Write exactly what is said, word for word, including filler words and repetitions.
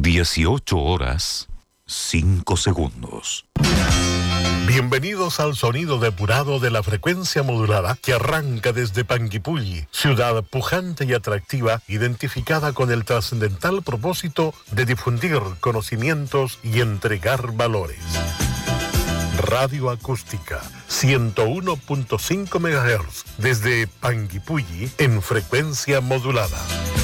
dieciocho horas, cinco segundos. Bienvenidos al sonido depurado de la frecuencia modulada que arranca desde Panguipulli, ciudad pujante y atractiva, identificada con el trascendental propósito de difundir conocimientos y entregar valores. Radio Acústica, ciento uno punto cinco megahercios, desde Panguipulli en frecuencia modulada.